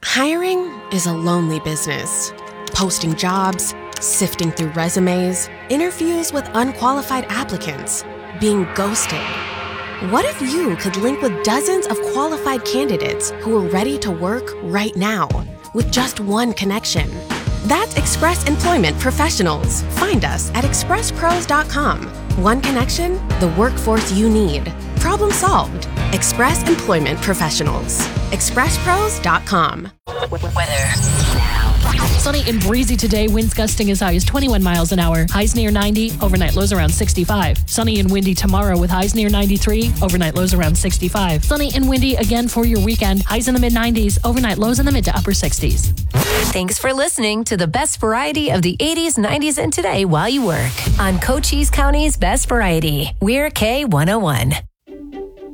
Hiring is a lonely business. Posting jobs, sifting through resumes, interviews with unqualified applicants, being ghosted. What if you could link with dozens of qualified candidates who are ready to work right now with just one connection? That's Express Employment Professionals. Find us at expresspros.com. One connection, the workforce you need. Problem solved. Express Employment Professionals. expresspros.com. Weather now. Sunny and breezy today. Winds gusting as high as 21 miles an hour. Highs near 90. Overnight lows around 65. Sunny and windy tomorrow with highs near 93. Overnight lows around 65. Sunny and windy again for your weekend. Highs in the mid 90s. Overnight lows in the mid to upper 60s. Thanks for listening to the best variety of the 80s, 90s, and today while you work on Cochise County's Best Variety. We're K101.